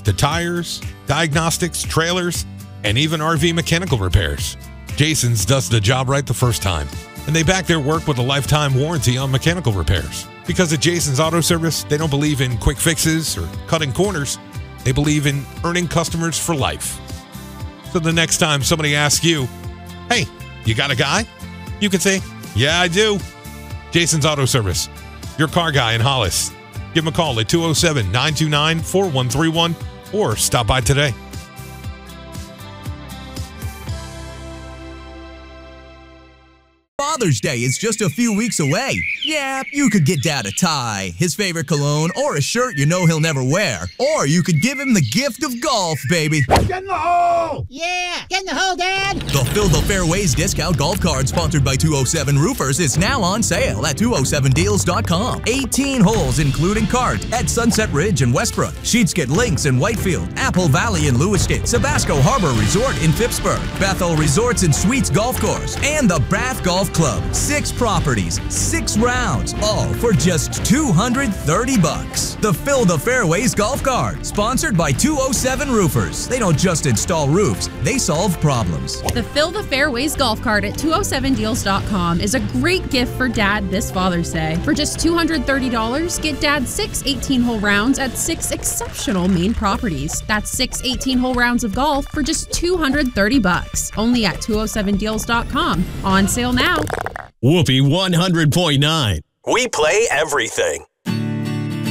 to tires, diagnostics, trailers, and even RV mechanical repairs. Jason's does the job right the first time, and they back their work with a lifetime warranty on mechanical repairs. Because at Jason's Auto Service, they don't believe in quick fixes or cutting corners. They believe in earning customers for life. So the next time somebody asks you, "Hey, you got a guy?" you can say, "Yeah, I do." Jason's Auto Service, your car guy in Hollis. Give them a call at 207-929-4131 or stop by today. Father's Day is just a few weeks away. Yeah, you could get Dad a tie, his favorite cologne, or a shirt you know he'll never wear. Or you could give him the gift of golf, baby. Get in the hole! Yeah, get in the hole, Dad! The Fill the Fairways discount golf card sponsored by 207 Roofers is now on sale at 207deals.com. 18 holes including cart at Sunset Ridge in Westbrook, Sheetsket Links in Whitefield, Apple Valley in Lewiston, Sabasco Harbor Resort in Phippsburg, Bethel Resorts and Suites Golf Course, and the Bath Golf Club. 6 properties, 6 rounds, all for just $230. The Fill the Fairways golf cart, sponsored by 207 Roofers. They don't just install roofs, they solve problems. The Fill the Fairways golf cart at 207deals.com is a great gift for Dad this Father's Day. For just $230, get Dad 6 18-hole rounds at 6 exceptional Maine properties. That's 6 18-hole rounds of golf for just $230. Only at 207deals.com. On sale now. Whoopee 100.9. We play everything.